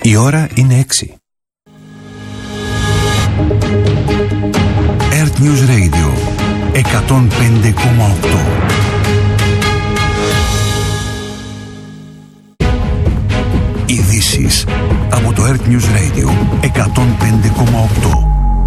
Η ώρα είναι 6. Earth News Radio 105,8. Ειδήσεις από το Earth News Radio 105,8.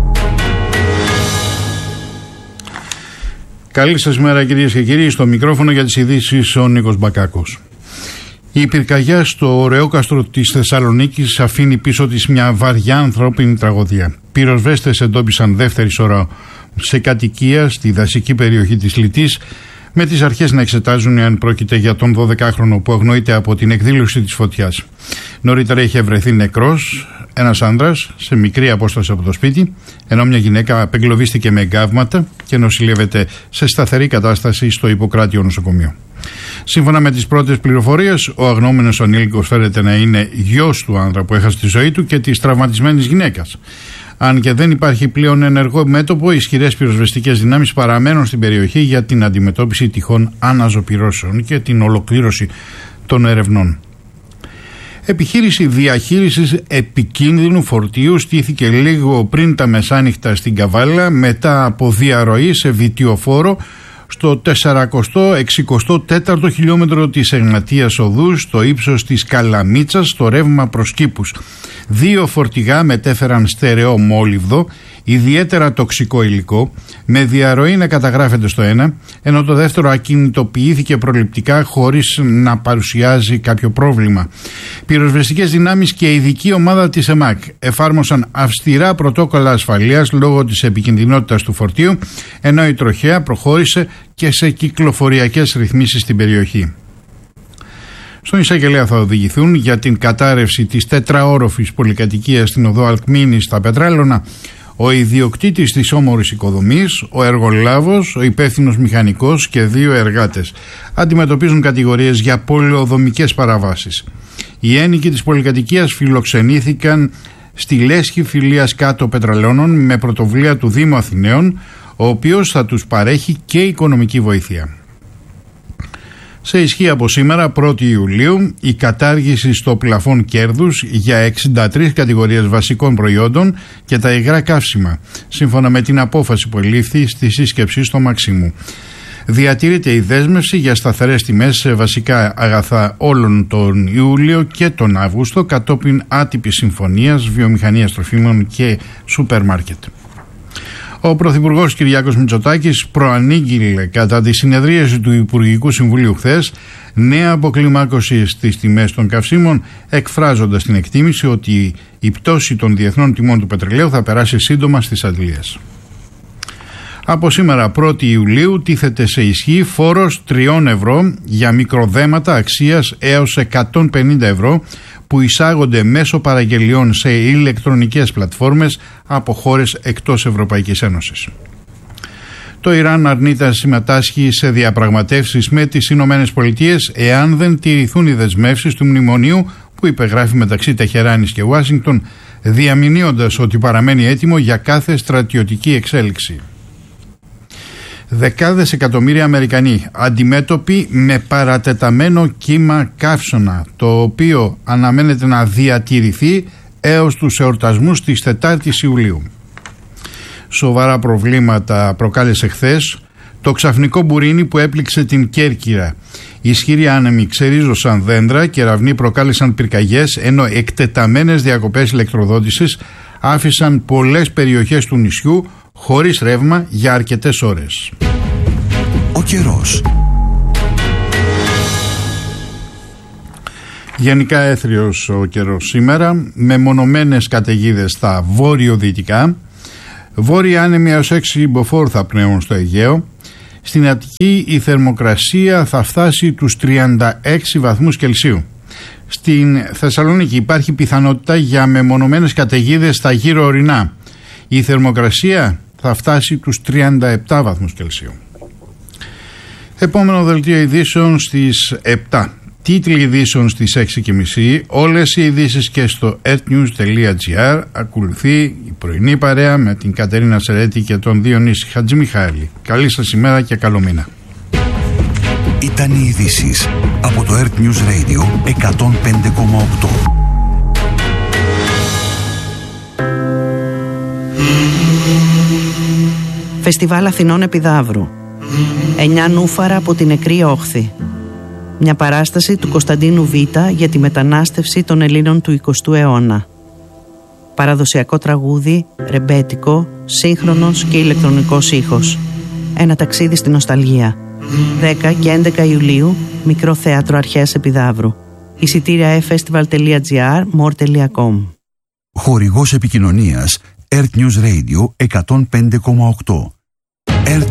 Καλή σας μέρα κυρίες και κύριοι, στο μικρόφωνο για τις ειδήσεις ο Νίκος Μπακάκος. Η πυρκαγιά στο Ωρεόκαστρο της Θεσσαλονίκης αφήνει πίσω της μια βαριά ανθρώπινη τραγωδία. Πυροσβέστες εντόπισαν δεύτερη σωρά σε κατοικία στη δασική περιοχή της Λυτής, με τις αρχές να εξετάζουν αν πρόκειται για τον 12χρονο που αγνοείται από την εκδήλωση της φωτιάς. Νωρίτερα είχε βρεθεί νεκρός ένας άνδρας σε μικρή απόσταση από το σπίτι, ενώ μια γυναίκα απεγκλωβίστηκε με εγκάβματα και νοσηλεύεται σε σταθερή κατάσταση στο Ιπποκράτιο νοσοκομείο. Σύμφωνα με τις πρώτες πληροφορίες, ο αγνοούμενος ανήλικος φέρεται να είναι γιος του άνδρα που έχασε τη ζωή του και της τραυματισμένης γυναίκας. Αν και δεν υπάρχει πλέον ενεργό μέτωπο, οι ισχυρές πυροσβεστικές δυνάμεις παραμένουν στην περιοχή για την αντιμετώπιση τυχόν αναζωπυρώσεων και την ολοκλήρωση των ερευνών. Επιχείρηση διαχείρισης επικίνδυνου φορτίου στήθηκε λίγο πριν τα μεσάνυχτα στην Καβάλα, μετά από διαρροή σε βιτιοφόρο στο 464ο χιλιόμετρο της Εγνατίας Οδού, στο ύψος της Καλαμίτσας, στο ρεύμα προς Κήπους. Δύο φορτηγά μετέφεραν στερεό μόλιβδο, ιδιαίτερα τοξικό υλικό, με διαρροή να καταγράφεται στο ένα, ενώ το δεύτερο ακινητοποιήθηκε προληπτικά χωρίς να παρουσιάζει κάποιο πρόβλημα. Πυροσβεστικές δυνάμεις και ειδική ομάδα της ΕΜΑΚ εφάρμοσαν αυστηρά πρωτόκολλα ασφαλείας λόγω της επικινδυνότητας του φορτίου, ενώ η τροχέα προχώρησε και σε κυκλοφοριακές ρυθμίσεις στην περιοχή. Στον εισαγγελέα θα οδηγηθούν για την κατάρρευση της τετραόροφης πολυκατοικίας στην οδό Αλκμήνης στα Πετράλωνα ο ιδιοκτήτης της όμορης οικοδομής, ο εργολάβος, ο υπεύθυνος μηχανικός και δύο εργάτες. Αντιμετωπίζουν κατηγορίες για πολεοδομικές παραβάσεις. Οι ένοικοι της πολυκατοικίας φιλοξενήθηκαν στη λέσχη Φιλίας Κάτω Πετραλώνων με πρωτοβουλία του Δήμου Αθηναίων, ο οποίος θα τους παρέχει και οικονομική βοήθεια. Σε ισχύ από σήμερα, 1η Ιουλίου, η κατάργηση στο πλαφόν κέρδους για 63 κατηγορίες βασικών προϊόντων και τα υγρά καύσιμα, σύμφωνα με την απόφαση που ελήφθη στη σύσκεψη στο Μαξίμου. Διατηρείται η δέσμευση για σταθερές τιμές σε βασικά αγαθά όλον τον Ιούλιο και τον Αύγουστο, κατόπιν άτυπης συμφωνίας βιομηχανίας τροφίμων και σούπερ μάρκετ. Ο Πρωθυπουργός Κυριάκος Μητσοτάκης προανήγγειλε κατά τη συνεδρίαση του Υπουργικού Συμβουλίου χθες νέα αποκλιμάκωση στις τιμές των καυσίμων, εκφράζοντας την εκτίμηση ότι η πτώση των διεθνών τιμών του πετρελαίου θα περάσει σύντομα στις αντλίες. Από σήμερα 1η Ιουλίου τίθεται σε ισχύ φόρος 3 ευρώ για μικροδέματα αξίας έως 150 ευρώ που εισάγονται μέσω παραγγελιών σε ηλεκτρονικές πλατφόρμες από χώρες εκτός Ευρωπαϊκής Ένωσης. Το Ιράν αρνείται να συμμετάσχει σε διαπραγματεύσεις με τις Ηνωμένες Πολιτείες εάν δεν τηρηθούν οι δεσμεύσεις του μνημονίου που υπεγράφει μεταξύ Τεχεράνης και Ουάσιγκτον, διαμηνύοντας ότι παραμένει έτοιμο για κάθε στρατιωτική εξέλιξη. Δεκάδες εκατομμύρια Αμερικανοί αντιμέτωποι με παρατεταμένο κύμα καύσωνα, το οποίο αναμένεται να διατηρηθεί έως τους εορτασμούς της 4ης Ιουλίου. Σοβαρά προβλήματα προκάλεσε χθες το ξαφνικό μπουρίνι που έπληξε την Κέρκυρα. Ισχυροί άνεμοι ξερίζωσαν δέντρα και ραυνοί προκάλεσαν πυρκαγιές, ενώ εκτεταμένες διακοπές ηλεκτροδότησης άφησαν πολλές περιοχές του νησιού χωρίς ρεύμα για αρκετές ώρες. Ο καιρός. Γενικά έθριος ο καιρός σήμερα, με μονομένες καταιγίδες στα βόρειο-δυτικά. Βόρεια άνεμοι έως 6 μποφόρ θα πνέουν στο Αιγαίο. Στην Αττική η θερμοκρασία θα φτάσει τους 36 βαθμούς Κελσίου. Στην Θεσσαλονίκη υπάρχει πιθανότητα για μεμονωμένες καταιγίδες στα γύρω ορεινά. Η θερμοκρασία θα φτάσει τους 37 βαθμούς Κελσίου. Επόμενο δελτίο ειδήσεων στις 7. Τίτλοι ειδήσεων στις 6.30. Όλες οι ειδήσεις και στο earthnews.gr. Ακολουθεί η πρωινή παρέα με την Κατερίνα Σερέτη και τον Διονύση Χατζημιχαήλη. Καλή σας ημέρα και καλό μήνα. Ήταν οι ειδήσεις από το Earth News Radio 105,8. Φεστιβάλ Αθηνών Επιδαύρου. 9 νούφαρα από την νεκρή όχθη. Μια παράσταση του Κωνσταντίνου Β για τη μετανάστευση των Ελλήνων του 20ου αιώνα. Παραδοσιακό τραγούδι, ρεμπέτικο, σύγχρονος και ηλεκτρονικός ήχος. Ένα ταξίδι στην νοσταλγία. 10 και 11 Ιουλίου, Μικρό Θέατρο Αρχαίας Επιδαύρου. Εισιτήρια efestival.gr, more.com. Χορηγός επικοινωνίας Earth News Radio 105,8.